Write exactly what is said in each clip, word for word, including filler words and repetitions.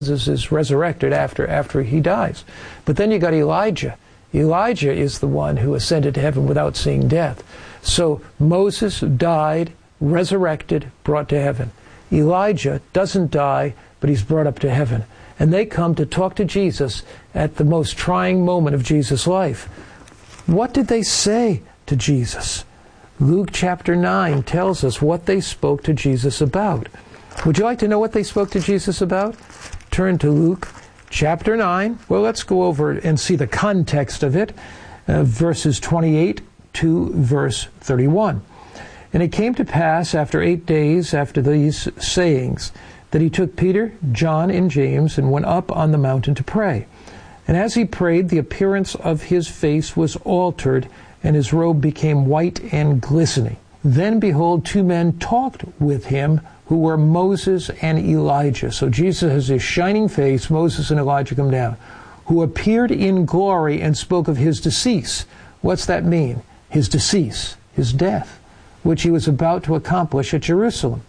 Moses is resurrected after, after he dies. But then you got Elijah. Elijah is the one who ascended to heaven without seeing death. So Moses died, resurrected, brought to heaven. Elijah doesn't die, but he's brought up to heaven. And they come to talk to Jesus at the most trying moment of Jesus' life. What did they say to Jesus? Luke chapter nine tells us what they spoke to Jesus about. Would you like to know what they spoke to Jesus about? Turn to Luke chapter nine. Well, let's go over and see the context of it. Uh, verses twenty-eight to verse thirty-one. And it came to pass after eight days after these sayings that he took Peter, John, and James and went up on the mountain to pray. And as he prayed, the appearance of his face was altered, and his robe became white and glistening. Then, behold, two men talked with him, who were Moses and Elijah. So Jesus has his shining face, Moses and Elijah come down, who appeared in glory and spoke of his decease. What's that mean? His decease, his death, which he was about to accomplish at Jerusalem.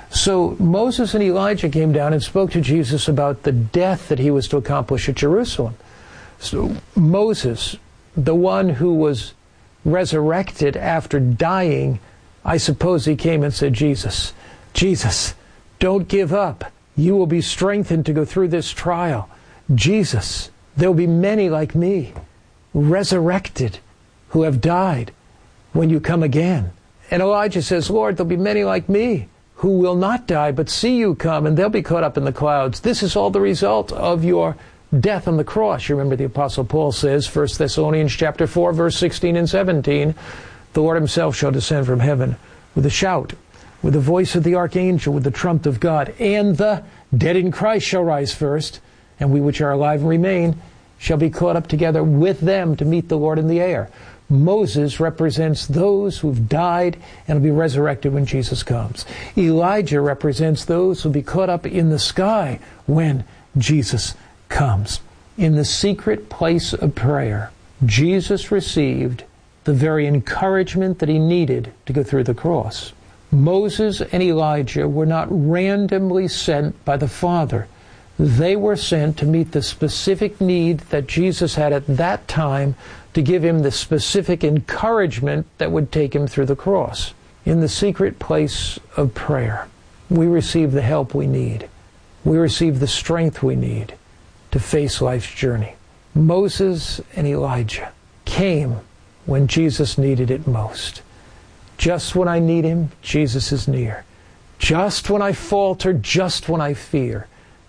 So Moses and Elijah came down and spoke to Jesus about the death that he was to accomplish at Jerusalem. So Moses, the one who was resurrected after dying, I suppose he came and said, Jesus, Jesus, don't give up. You will be strengthened to go through this trial. Jesus, there will be many like me, resurrected, who have died when you come again. And Elijah says, Lord, there'll be many like me who will not die, but see you come, and they'll be caught up in the clouds. This is all the result of your death on the cross. You remember the Apostle Paul says, First Thessalonians chapter four, verse sixteen and seventeen, the Lord himself shall descend from heaven with a shout, with the voice of the archangel, with the trump of God, and the dead in Christ shall rise first, and we which are alive and remain shall be caught up together with them to meet the Lord in the air. Moses represents those who've died and will be resurrected when Jesus comes. Elijah represents those who will be caught up in the sky when Jesus comes. In the secret place of prayer, Jesus received the very encouragement that he needed to go through the cross. Moses and Elijah were not randomly sent by the Father. They were sent to meet the specific need that Jesus had at that time, to give him the specific encouragement that would take him through the cross. In the secret place of prayer, we receive the help we need. We receive the strength we need to face life's journey. Moses and Elijah came when Jesus needed it most. Just when I need him, Jesus is near. Just when I falter, just when I fear,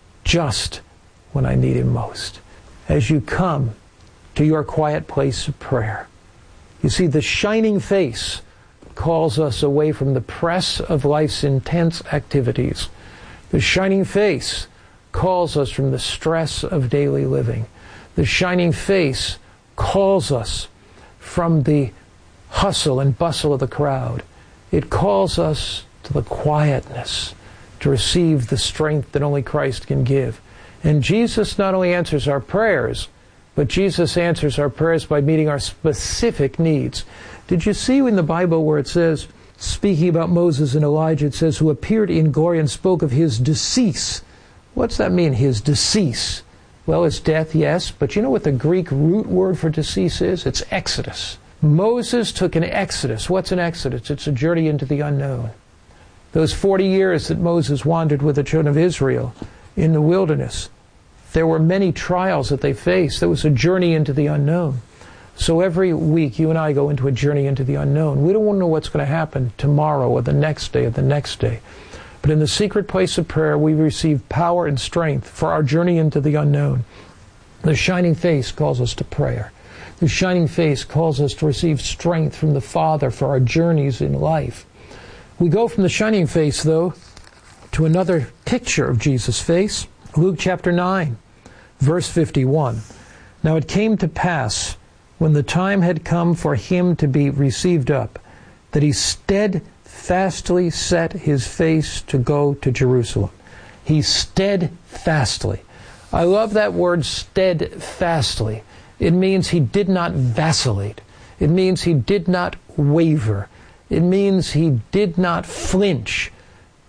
just when I need him most. As you come to your quiet place of prayer, you see, the shining face calls us away from the press of life's intense activities. The shining face calls us from the stress of daily living. The shining face calls us from the hustle and bustle of the crowd. It calls us to the quietness, to receive the strength that only Christ can give. And Jesus not only answers our prayers, but Jesus answers our prayers by meeting our specific needs. Did you see in the Bible where it says, speaking about Moses and Elijah, it says, who appeared in glory and spoke of his decease? What's that mean, his decease? Well, it's death, yes, but you know what the Greek root word for decease is? It's exodus. Moses took an exodus. What's an exodus? It's a journey into the unknown. Those forty years that Moses wandered with the children of Israel in the wilderness, there were many trials that they faced. There was a journey into the unknown. So every week, you and I go into a journey into the unknown. We don't want to know what's going to happen tomorrow or the next day or the next day. But in the secret place of prayer, we receive power and strength for our journey into the unknown. The shining face calls us to prayer. The shining face calls us to receive strength from the Father for our journeys in life. We go from the shining face, though, to another picture of Jesus' face. Luke chapter nine, verse fifty-one. Now it came to pass, when the time had come for him to be received up, that he steadfastly set his face to go to Jerusalem. He steadfastly. I love that word steadfastly. It means he did not vacillate. It means he did not waver. It means he did not flinch.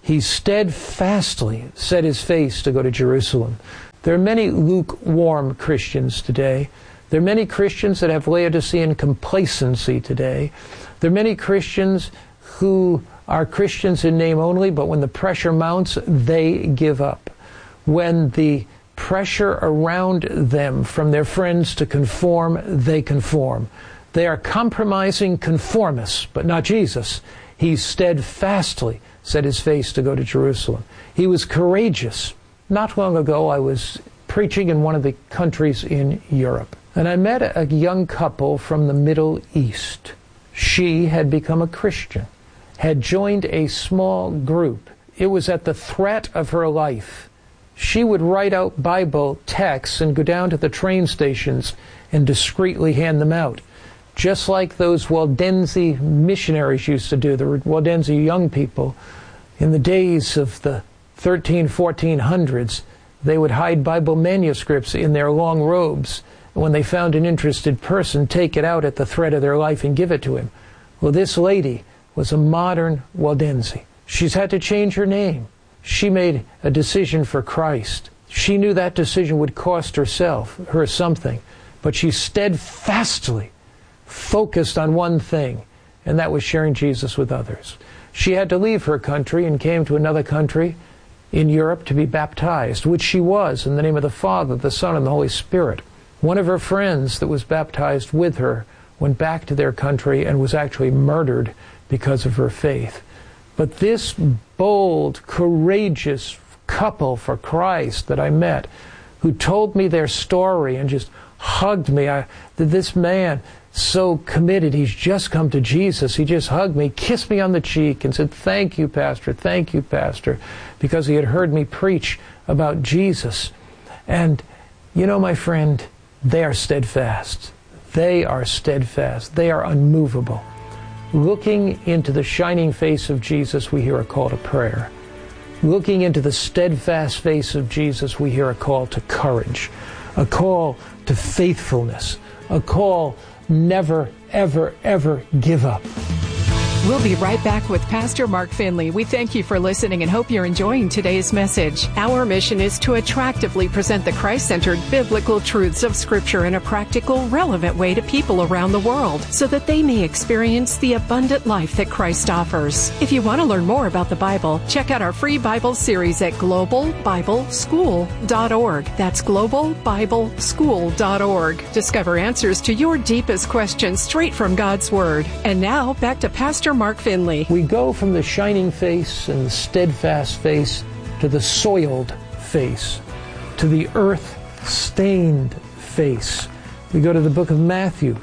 He steadfastly set his face to go to Jerusalem. There are many lukewarm Christians today. There are many Christians that have Laodicean complacency today. There are many Christians who are Christians in name only, but when the pressure mounts, they give up. When the pressure around them from their friends to conform, they conform. They are compromising conformists, but not Jesus. He steadfastly set his face to go to Jerusalem. He was courageous. Not long ago, I was preaching in one of the countries in Europe, and I met a young couple from the Middle East. She had become a Christian, had joined a small group. It was at the threat of her life. She would write out Bible texts and go down to the train stations and discreetly hand them out, just like those Waldense missionaries used to do, the Waldense young people. In the days of the thirteen, fourteen hundreds, they would hide Bible manuscripts in their long robes. When they found an interested person, take it out at the threat of their life and give it to him. Well, this lady was a modern Waldense. She's had to change her name. She made a decision for Christ. She knew that decision would cost herself, her something, but she steadfastly focused on one thing, and that was sharing Jesus with others. She had to leave her country and came to another country in Europe to be baptized, which she was, in the name of the Father, the Son, and the Holy Spirit. One of her friends that was baptized with her went back to their country and was actually murdered because of her faith. But this bold, courageous couple for Christ that I met, who told me their story and just hugged me, I, this man, so committed, he's just come to Jesus. He just hugged me, kissed me on the cheek, and said, "Thank you, Pastor, thank you, Pastor," because he had heard me preach about Jesus. And, you know, my friend, they are steadfast. They are steadfast. They are unmovable. Looking into the shining face of Jesus, we hear a call to prayer. Looking into the steadfast face of Jesus, we hear a call to courage, a call to faithfulness, a call never, ever, ever give up. We'll be right back with Pastor Mark Finley. We thank you for listening and hope you're enjoying today's message. Our mission is to attractively present the Christ-centered biblical truths of Scripture in a practical, relevant way to people around the world so that they may experience the abundant life that Christ offers. If you want to learn more about the Bible, check out our free Bible series at global bible school dot org. That's global bible school dot org. Discover answers to your deepest questions straight from God's Word. And now, back to Pastor Mark Finley. We go from the shining face and the steadfast face to the soiled face, to the earth-stained face. We go to the book of Matthew.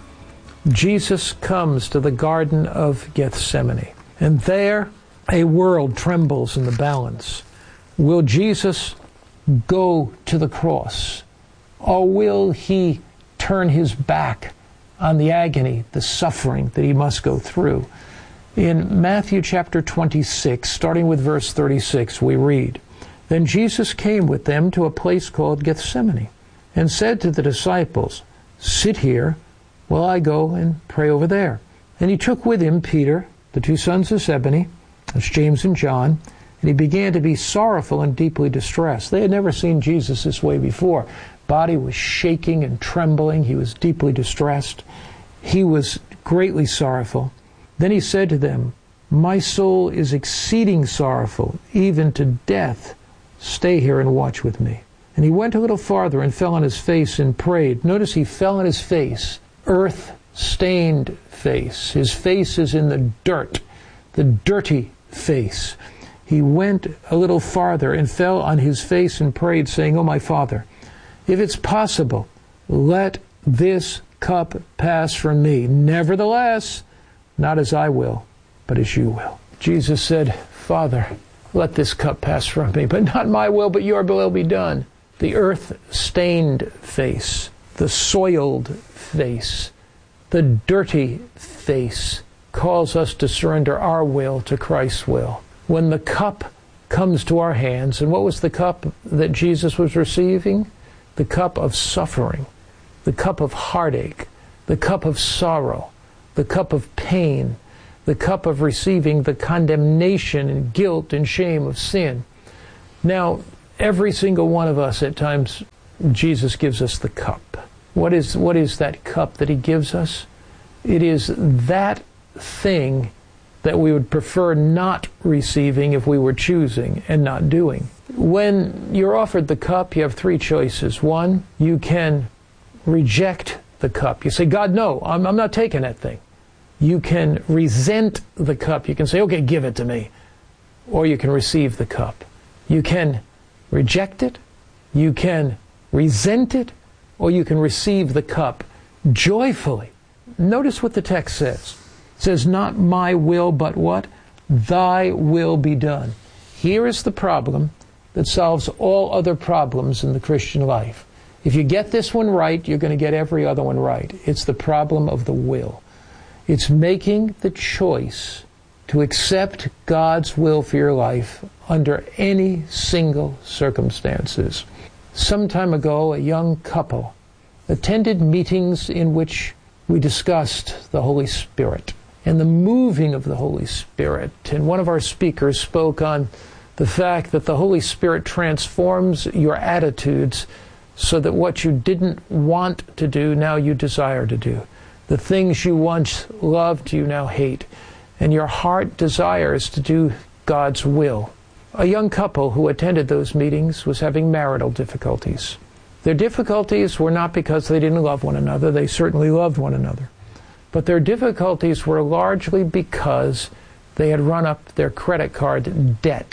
Jesus comes to the Garden of Gethsemane, and there a world trembles in the balance. Will Jesus go to the cross, or will he turn his back on the agony, the suffering that he must go through? In Matthew chapter twenty-six, starting with verse thirty-six, we read, "Then Jesus came with them to a place called Gethsemane, and said to the disciples, 'Sit here while I go and pray over there.' And he took with him Peter, the two sons of Zebedee, that's James and John, and he began to be sorrowful and deeply distressed." They had never seen Jesus this way before. Body was shaking and trembling. He was deeply distressed. He was greatly sorrowful. Then he said to them, "My soul is exceeding sorrowful, even to death. Stay here and watch with me." And he went a little farther and fell on his face and prayed. Notice he fell on his face, earth-stained face. His face is in the dirt, the dirty face. He went a little farther and fell on his face and prayed, saying, "Oh, my Father, if it's possible, let this cup pass from me. Nevertheless, not as I will, but as you will." Jesus said, "Father, let this cup pass from me, but not my will, but your will be done." The earth-stained face, the soiled face, the dirty face calls us to surrender our will to Christ's will. When the cup comes to our hands, and what was the cup that Jesus was receiving? The cup of suffering, the cup of heartache, the cup of sorrow, the cup of pain, the cup of receiving the condemnation and guilt and shame of sin. Now, every single one of us at times, Jesus gives us the cup. What is, what is that cup that he gives us? It is that thing that we would prefer not receiving if we were choosing and not doing. When you're offered the cup, you have three choices. One, you can reject the cup. You say, God, no, I'm, I'm not taking that thing. You can resent the cup. You can say, okay, give it to me. Or you can receive the cup. You can reject it, you can resent it, or you can receive the cup joyfully. Notice what the text says. It says, not my will, but what? Thy will be done. Here is the problem that solves all other problems in the Christian life. If you get this one right, you're going to get every other one right. It's the problem of the will. It's making the choice to accept God's will for your life under any single circumstances. Some time ago, a young couple attended meetings in which we discussed the Holy Spirit and the moving of the Holy Spirit. And one of our speakers spoke on the fact that the Holy Spirit transforms your attitudes so that what you didn't want to do, now you desire to do. The things you once loved, you now hate. And your heart desires to do God's will. A young couple who attended those meetings was having marital difficulties. Their difficulties were not because they didn't love one another. They certainly loved one another. But their difficulties were largely because they had run up their credit card debt.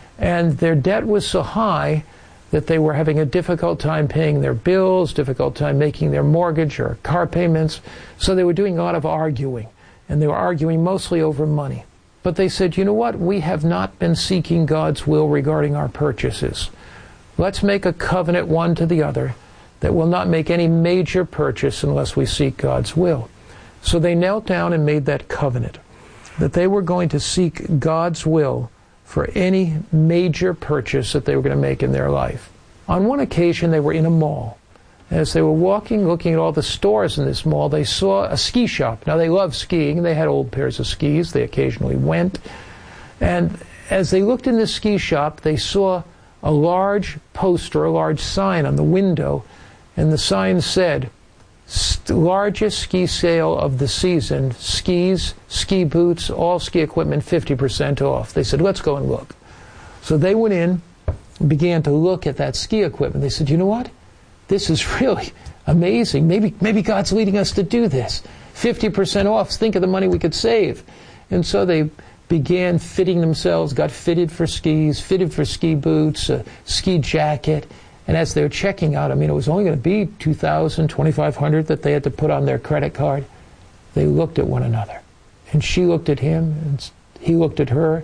And their debt was so high that they were having a difficult time paying their bills, difficult time making their mortgage or car payments. So they were doing a lot of arguing. And they were arguing mostly over money. But they said, you know what? We have not been seeking God's will regarding our purchases. Let's make a covenant one to the other that will not make any major purchase unless we seek God's will. So they knelt down and made that covenant, that they were going to seek God's will for any major purchase that they were going to make in their life. On one occasion, they were in a mall. As they were walking, looking at all the stores in this mall, they saw a ski shop. Now, they love skiing. They had old pairs of skis. They occasionally went. And as they looked in this ski shop, they saw a large poster, a large sign on the window. And the sign said, largest ski sale of the season, skis, ski boots, all ski equipment, fifty percent off. They said, let's go and look. So they went in and began to look at that ski equipment. They said, you know what? This is really amazing. Maybe maybe God's leading us to do this. fifty percent off. Think of the money we could save. And so they began fitting themselves, got fitted for skis, fitted for ski boots, a ski jacket. And as they were checking out, I mean, it was only going to be two thousand dollars, twenty-five hundred dollars that they had to put on their credit card. They looked at one another. And she looked at him, and he looked at her.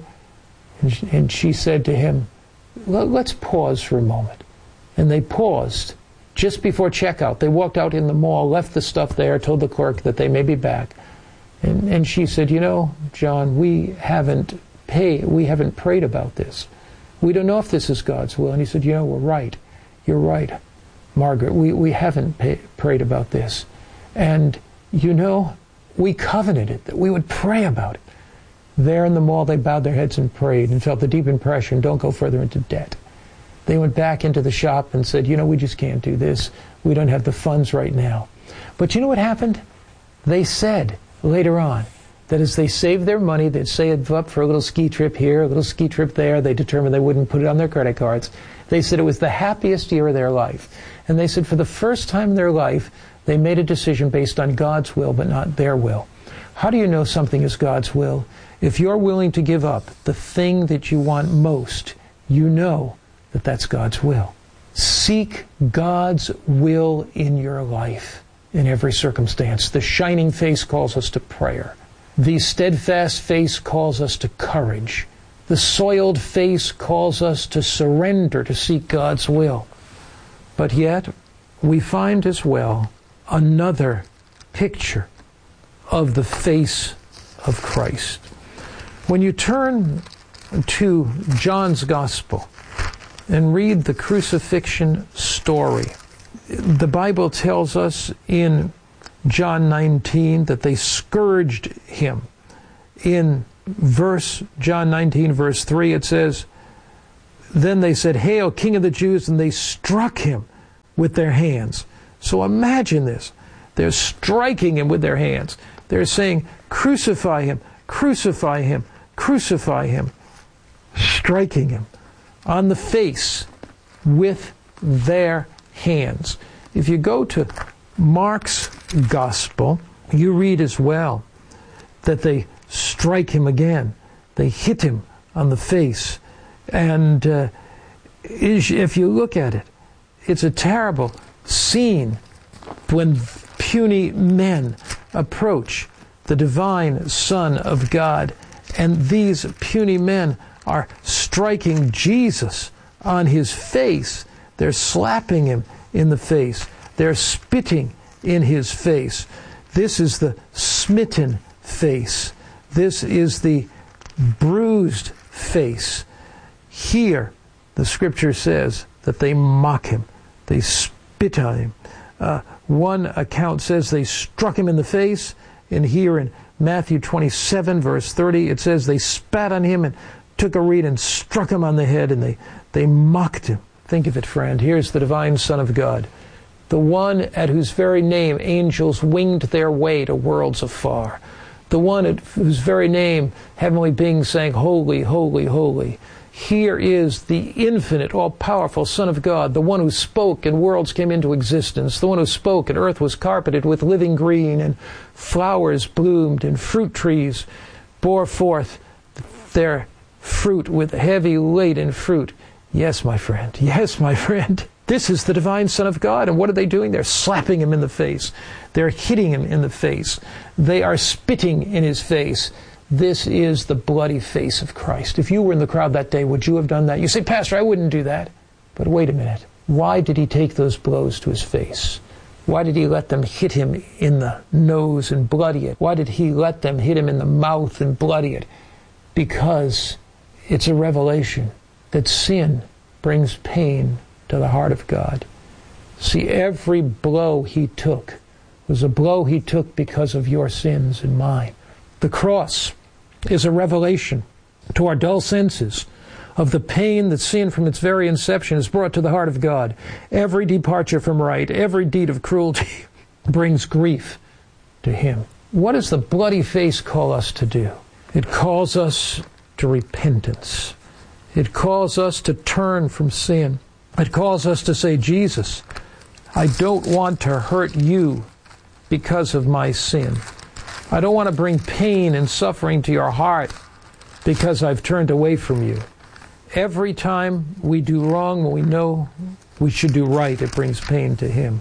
And she said to him, let's pause for a moment. And they paused. Just before checkout, they walked out in the mall, left the stuff there, told the clerk that they may be back. And, and she said, you know, John, we haven't paid, we haven't prayed about this. We don't know if this is God's will. And he said, you know, we're right. You're right, Margaret. We, we haven't pay, prayed about this. And, you know, we covenanted that we would pray about it. There in the mall, they bowed their heads and prayed and felt the deep impression, don't go further into debt. They went back into the shop and said, you know, we just can't do this. We don't have the funds right now. But you know what happened? They said later on that as they saved their money, they'd save up for a little ski trip here, a little ski trip there. They determined they wouldn't put it on their credit cards. They said it was the happiest year of their life. And they said for the first time in their life, they made a decision based on God's will, but not their will. How do you know something is God's will? If you're willing to give up the thing that you want most, you know that that's God's will. Seek God's will in your life in every circumstance. The shining face calls us to prayer. The steadfast face calls us to courage. The soiled face calls us to surrender, to seek God's will. But yet, we find as well another picture of the face of Christ. When you turn to John's Gospel and read the crucifixion story, the Bible tells us in John nineteen that they scourged him in verse, John nineteen, verse three, it says, then they said, "Hail, King of the Jews," and they struck him with their hands. So imagine this. They're striking him with their hands. They're saying, "Crucify him, crucify him, crucify him," striking him on the face with their hands. If you go to Mark's Gospel, you read as well that they strike him again. They hit him on the face. And uh, if you look at it, it's a terrible scene when puny men approach the divine Son of God. And these puny men are striking Jesus on his face. They're slapping him in the face. They're spitting in his face. This is the smitten face. This is the bruised face. Here, the Scripture says that they mock him. They spit on him. Uh, one account says they struck him in the face. And here in Matthew twenty-seven, verse thirty, it says they spat on him and took a reed and struck him on the head, and they, they mocked him. Think of it, friend. Here's the divine Son of God, the one at whose very name angels winged their way to worlds afar, the one at whose very name heavenly beings sang, "Holy, holy, holy." Here is the infinite, all-powerful Son of God, the one who spoke and worlds came into existence, the one who spoke and earth was carpeted with living green, and flowers bloomed, and fruit trees bore forth their fruit with heavy laden fruit. Yes, my friend. Yes, my friend. This is the divine Son of God. And what are they doing? They're slapping him in the face. They're hitting him in the face. They are spitting in his face. This is the bloody face of Christ. If you were in the crowd that day, would you have done that? You say, "Pastor, I wouldn't do that." But wait a minute. Why did he take those blows to his face? Why did he let them hit him in the nose and bloody it? Why did he let them hit him in the mouth and bloody it? Because it's a revelation that sin brings pain to the heart of God. See, every blow he took was a blow he took because of your sins and mine. The cross is a revelation to our dull senses of the pain that sin from its very inception has brought to the heart of God. Every departure from right, every deed of cruelty brings grief to him. What does the bloody face call us to do? It calls us to repentance. It calls us to turn from sin. It calls us to say, "Jesus, I don't want to hurt you because of my sin. I don't want to bring pain and suffering to your heart because I've turned away from you." Every time we do wrong when we know we should do right, it brings pain to him.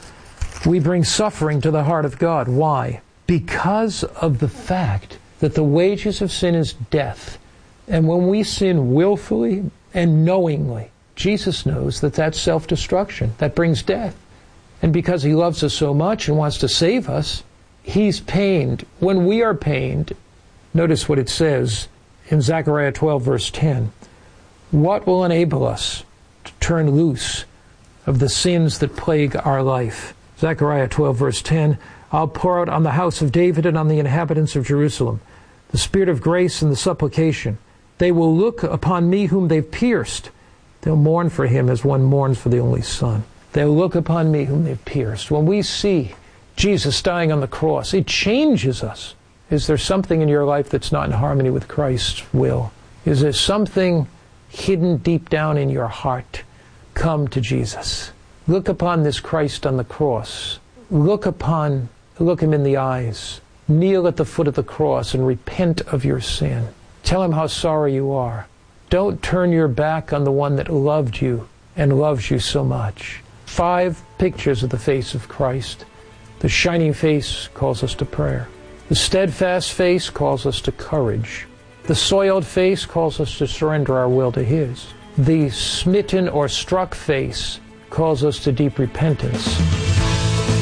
We bring suffering to the heart of God. Why? Because of the fact that the wages of sin is death. And when we sin willfully and knowingly, Jesus knows that that's self-destruction. That brings death. And because he loves us so much and wants to save us, he's pained. When we are pained, notice what it says in Zechariah twelve, verse ten. What will enable us to turn loose of the sins that plague our life? Zechariah twelve, verse ten, "I'll pour out on the house of David and on the inhabitants of Jerusalem the spirit of grace and the supplication. They will look upon me whom they've pierced. They'll mourn for him as one mourns for the only son." They'll look upon me whom they've pierced. When we see Jesus dying on the cross, it changes us. Is there something in your life that's not in harmony with Christ's will? Is there something hidden deep down in your heart? Come to Jesus. Look upon this Christ on the cross. Look upon, look him in the eyes. Kneel at the foot of the cross and repent of your sin. Tell him how sorry you are. Don't turn your back on the one that loved you and loves you so much. Five pictures of the face of Christ. The shining face calls us to prayer. The steadfast face calls us to courage. The soiled face calls us to surrender our will to his. The smitten or struck face calls us to deep repentance. You've been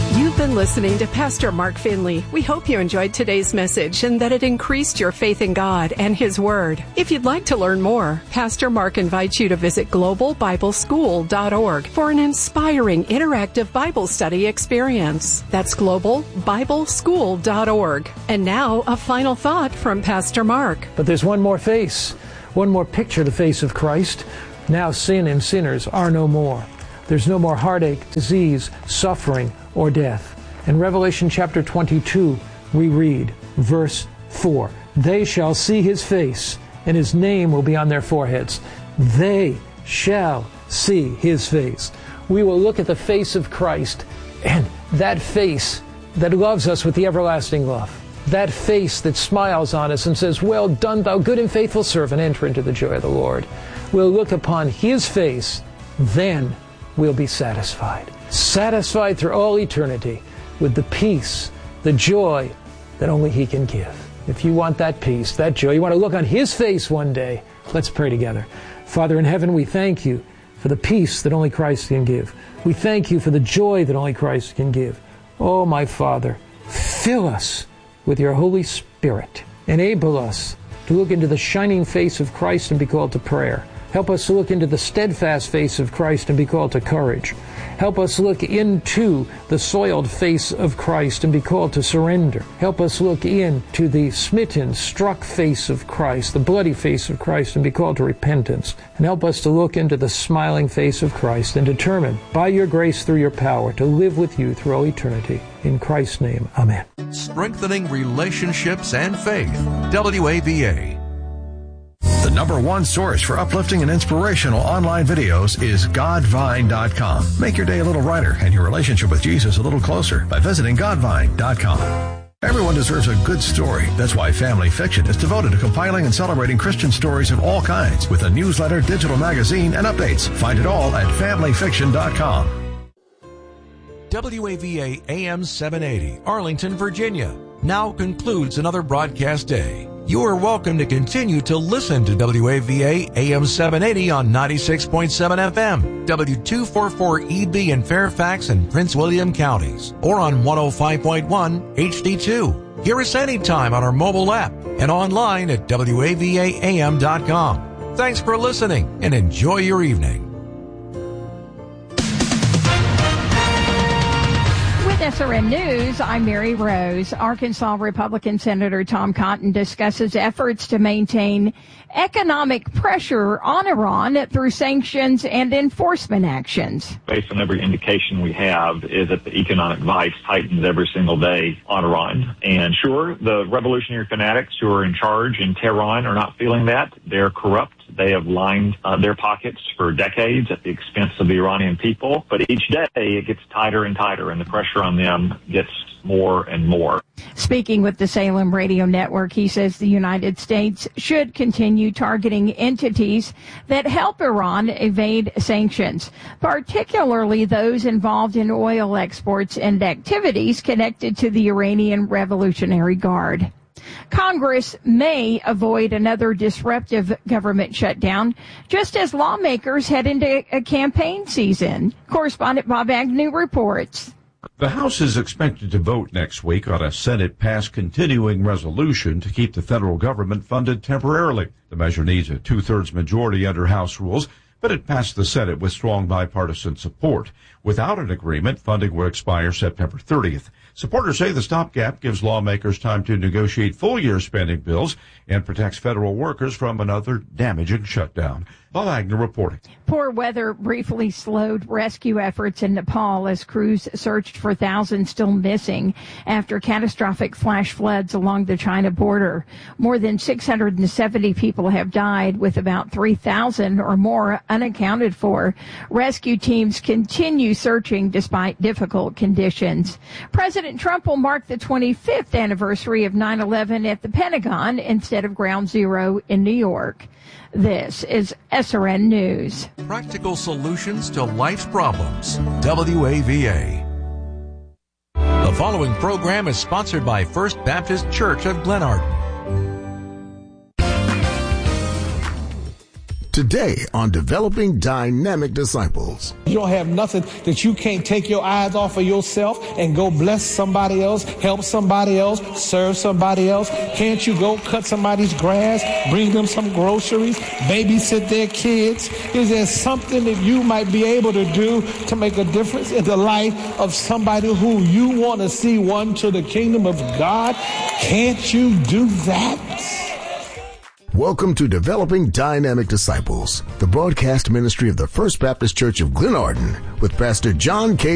been listening to Pastor Mark Finley. We hope you enjoyed today's message and that it increased your faith in God and His Word. If you'd like to learn more, Pastor Mark invites you to visit global bible school dot org for an inspiring interactive Bible study experience. That's global bible school dot org. And now, a final thought from Pastor Mark. But there's one more face, one more picture of the face of Christ. Now sin and sinners are no more. There's no more heartache, disease, suffering, or death. In Revelation chapter twenty-two, we read, verse four, "They shall see His face, and His name will be on their foreheads." They shall see His face. We will look at the face of Christ, and that face that loves us with the everlasting love. That face that smiles on us and says, "Well done, thou good and faithful servant, enter into the joy of the Lord." We'll look upon His face, then we'll be satisfied. Satisfied through all eternity with the peace, the joy that only He can give. If you want that peace, that joy, you want to look on His face one day, let's pray together. Father in heaven, we thank You for the peace that only Christ can give. We thank You for the joy that only Christ can give. Oh, my Father, fill us with Your Holy Spirit. Enable us to look into the shining face of Christ and be called to prayer. Help us to look into the steadfast face of Christ and be called to courage. Help us look into the soiled face of Christ and be called to surrender. Help us look into the smitten, struck face of Christ, the bloody face of Christ, and be called to repentance. And help us to look into the smiling face of Christ and determine, by Your grace through Your power, to live with You through all eternity. In Christ's name, amen. Strengthening relationships and faith. W A V A. The number one source for uplifting and inspirational online videos is Godvine dot com. Make your day a little brighter and your relationship with Jesus a little closer by visiting Godvine dot com. Everyone deserves a good story. That's why Family Fiction is devoted to compiling and celebrating Christian stories of all kinds with a newsletter, digital magazine, and updates. Find it all at Family Fiction dot com. W A V A A M seven eighty, Arlington, Virginia, now concludes another broadcast day. You are welcome to continue to listen to W A V A A M seven eighty on ninety-six point seven F M, W two forty-four E B in Fairfax and Prince William counties, or on one oh five point one H D two. Hear us anytime on our mobile app and online at W A V A A M dot com. Thanks for listening and enjoy your evening. S R N News, I'm Mary Rose. Arkansas Republican Senator Tom Cotton discusses efforts to maintain economic pressure on Iran through sanctions and enforcement actions. Based on every indication we have is that the economic vice tightens every single day on Iran. And sure, the revolutionary fanatics who are in charge in Tehran are not feeling that. They're corrupt. They have lined uh, their pockets for decades at the expense of the Iranian people. But each day it gets tighter and tighter, and the pressure on them gets more and more. Speaking with the Salem Radio Network, he says the United States should continue targeting entities that help Iran evade sanctions, particularly those involved in oil exports and activities connected to the Iranian Revolutionary Guard. Congress may avoid another disruptive government shutdown just as lawmakers head into a campaign season. Correspondent Bob Agnew reports. The House is expected to vote next week on a Senate-passed continuing resolution to keep the federal government funded temporarily. The measure needs a two-thirds majority under House rules, but it passed the Senate with strong bipartisan support. Without an agreement, funding would expire September thirtieth. Supporters say the stopgap gives lawmakers time to negotiate full-year spending bills and protects federal workers from another damaging shutdown. Bob Agnew reporting. Poor weather briefly slowed rescue efforts in Nepal as crews searched for thousands still missing after catastrophic flash floods along the China border. More than six hundred seventy people have died, with about three thousand or more unaccounted for. Rescue teams continue searching despite difficult conditions. President Trump will mark the twenty-fifth anniversary of nine eleven at the Pentagon instead of Ground Zero in New York. This is S R N News. Practical solutions to life's problems. W A V A. The following program is sponsored by First Baptist Church of Glenarden. Today on Developing Dynamic Disciples. You don't have nothing that you can't take your eyes off of yourself and go bless somebody else, help somebody else, serve somebody else. Can't you go cut somebody's grass, bring them some groceries, babysit their kids? Is there something that you might be able to do to make a difference in the life of somebody who you want to see won to the kingdom of God? Can't you do that? Welcome to Developing Dynamic Disciples, the broadcast ministry of the First Baptist Church of Glenarden with Pastor John K.